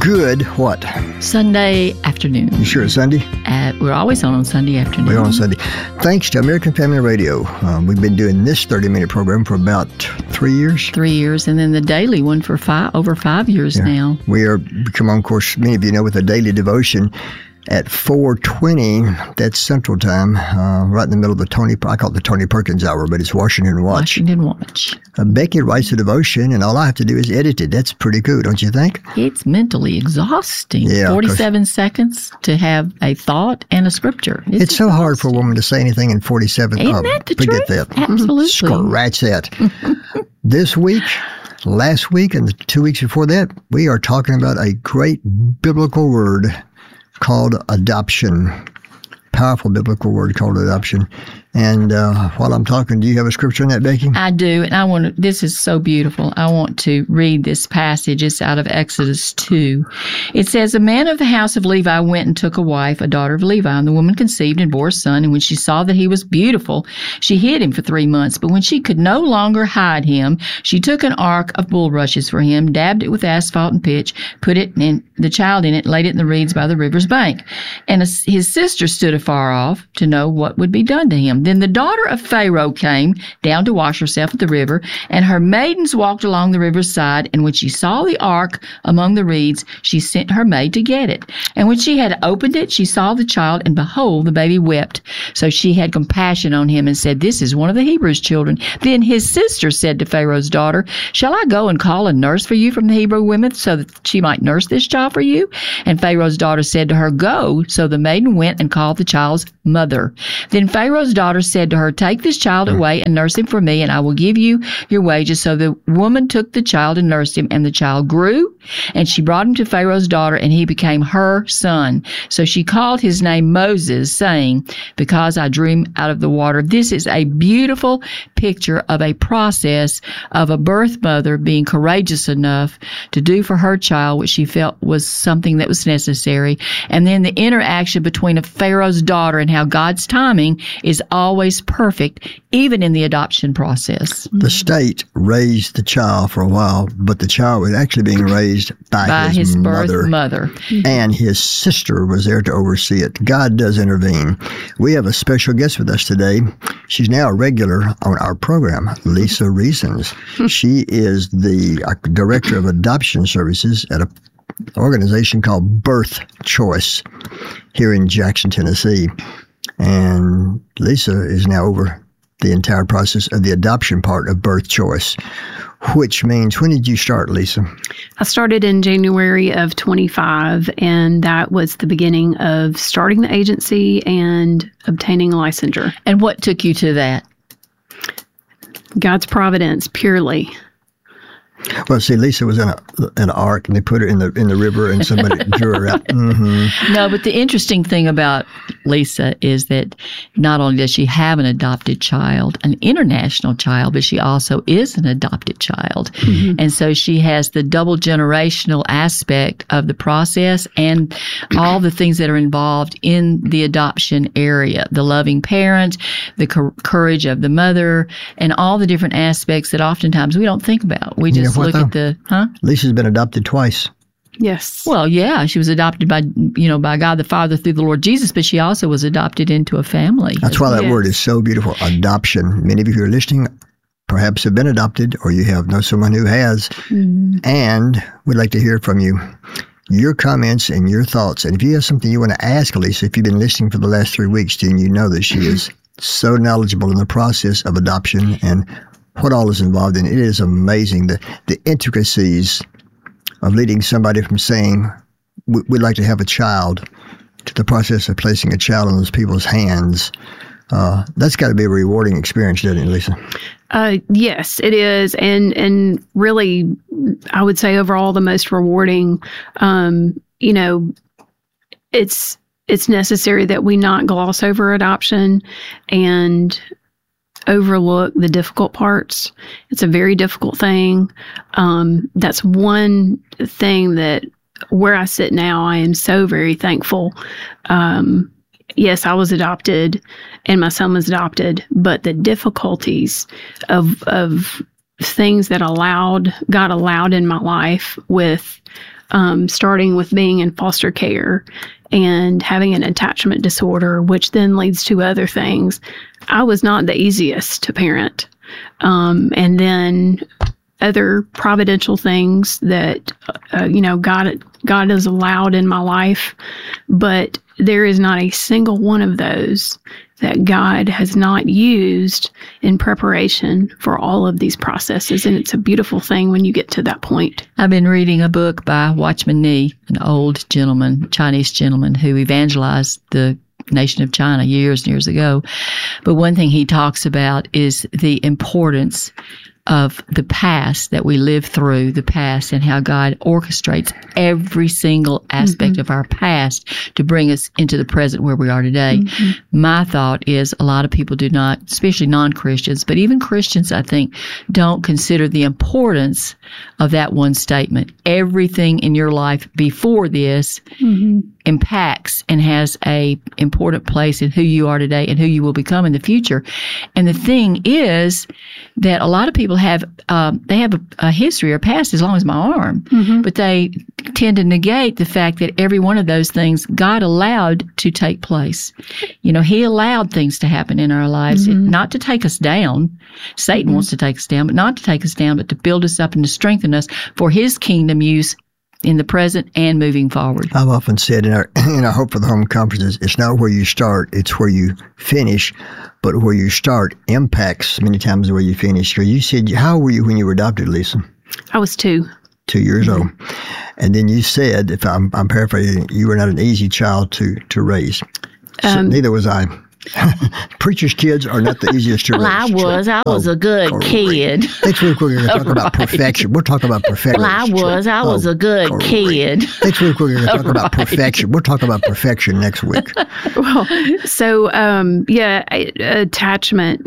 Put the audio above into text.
good what? Sunday afternoon. You sure it's Sunday? We're always on Sunday afternoon. We're on Sunday. Thanks to American Family Radio. We've been doing this 30-minute program for about 3 years. 3 years, and then the daily one for over 5 years now. We are come on course, many of you know, with a daily devotion at 4:20, that's Central Time, right in the middle of I call it the Tony Perkins hour, but it's Washington Watch. Washington Watch. Becky writes a devotion, and all I have to do is edit it. That's pretty cool, don't you think? It's mentally exhausting. Yeah, 47 seconds to have a thought and a scripture. It's so hard for a woman to say anything in 47. Isn't that the forget truth? that. Absolutely. Scratch that. This week, last week, and the 2 weeks before that, we are talking about a great biblical word called adoption. Powerful biblical word called adoption. And while I'm talking, do you have a scripture on that, Becky? I do, and this is so beautiful. I want to read this passage. It's out of Exodus 2. It says, "A man of the house of Levi went and took a wife, a daughter of Levi, and the woman conceived and bore a son, and when she saw that he was beautiful, she hid him for 3 months. But when she could no longer hide him, she took an ark of bulrushes for him, dabbed it with asphalt and pitch, put the child in it, laid it in the reeds by the river's bank. And his sister stood afar off to know what would be done to him. Then the daughter of Pharaoh came down to wash herself at the river, and her maidens walked along the river's side. And when she saw the ark among the reeds, she sent her maid to get it. And when she had opened it, she saw the child, and behold, the baby wept. So she had compassion on him and said, 'This is one of the Hebrews' children.' Then his sister said to Pharaoh's daughter, 'Shall I go and call a nurse for you from the Hebrew women so that she might nurse this child for you?' And Pharaoh's daughter said to her, 'Go.' So the maiden went and called the child's mother. Then Pharaoh's daughter said to her, 'Take this child away and nurse him for me, and I will give you your wages.' So the woman took the child and nursed him, and the child grew, and she brought him to Pharaoh's daughter, and he became her son. So she called his name Moses, saying, 'Because I drew him out of the water.'" This is a beautiful picture of a process of a birth mother being courageous enough to do for her child what she felt was something that was necessary. And then the interaction between a Pharaoh's daughter and how God's timing is always perfect, even in the adoption process. The state raised the child for a while, but the child was actually being raised by his birth mother. And his sister was there to oversee it. God does intervene. We have a special guest with us today. She's now a regular on our program, Lisa Reasons. She is the director of adoption services at an organization called Birth Choice here in Jackson, Tennessee. And Lisa is now over the entire process of the adoption part of Birth Choice, which means, when did you start, Lisa? I started in January of 25, and that was the beginning of starting the agency and obtaining a licensure. And what took you to that? God's providence, purely. Well, see, Lisa was in an ark, and they put her in the river, and somebody drew her out. Mm-hmm. No, but the interesting thing about Lisa is that not only does she have an adopted child, an international child, but she also is an adopted child. Mm-hmm. And so she has the double generational aspect of the process and all the things that are involved in the adoption area, the loving parent, the courage of the mother, and all the different aspects that oftentimes we don't think about. We just look at Lisa's been adopted twice. Yes. Well, yeah, she was adopted by God the Father through the Lord Jesus, but she also was adopted into a family. That's why that word is so beautiful, adoption. Many of you who are listening perhaps have been adopted, or you know someone who has, and we'd like to hear from you. Your comments and your thoughts. And if you have something you want to ask Lisa, if you've been listening for the last 3 weeks, then you know that she is so knowledgeable in the process of adoption and what all is involved in it. It is amazing, the intricacies of leading somebody from saying, we'd like to have a child, to the process of placing a child in those people's hands. That's got to be a rewarding experience, doesn't it, Lisa? Yes, it is. And really, I would say overall the most rewarding. It's necessary that we not gloss over adoption and overlook the difficult parts. It's a very difficult thing. That's one thing that where I sit now, I am so very thankful. Yes, I was adopted and my son was adopted, but the difficulties of things that God allowed in my life with starting with being in foster care and having an attachment disorder, which then leads to other things. I was not the easiest to parent. And then other providential things that, God has allowed in my life. But there is not a single one of those that God has not used in preparation for all of these processes. And it's a beautiful thing when you get to that point. I've been reading a book by Watchman Nee, an old gentleman, Chinese gentleman, who evangelized the nation of China years and years ago. But one thing he talks about is the importance of the past that we live through, the past, and how God orchestrates every single aspect of our past to bring us into the present where we are today. My thought is a lot of people do not, especially non-Christians, but even Christians, I think, don't consider the importance of that one statement. Everything in your life before this impacts and has a important place in who you are today and who you will become in the future. And the thing is that a lot of people have a history or past as long as my arm, but they tend to negate the fact that every one of those things God allowed to take place. You know, He allowed things to happen in our lives, not to take us down. Satan wants to take us down, but not to take us down, but to build us up and to strengthen us for His kingdom use in the present and moving forward. I've often said in our Hope for the Home conferences, it's not where you start, it's where you finish. But where you start impacts many times where you finish. So you said, how were you when you were adopted, Lisa? I was 2. 2 years old. And then you said, if I'm paraphrasing, you were not an easy child to raise. So neither was I. Preachers' kids are not the easiest to raise. I was a good kid. Next week we're going to talk about perfection. We'll talk about perfection. I was a good kid. Next week we're going to talk about perfection. We'll talk about perfection next week. Well, so attachment